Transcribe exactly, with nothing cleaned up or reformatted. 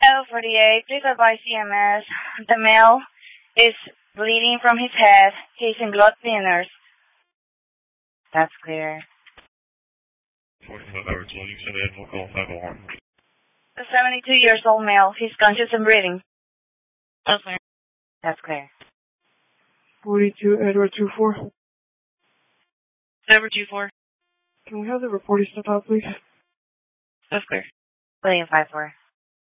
Kilo forty-eight, please advise C M S. The male is bleeding from his head. He's in blood thinners. That's clear. The seventy-two years old male. He's conscious and breathing. That's clear. That's clear. forty-two Edward two four. Edward two four. Can we have the reporting step out, please? That's clear. William five four.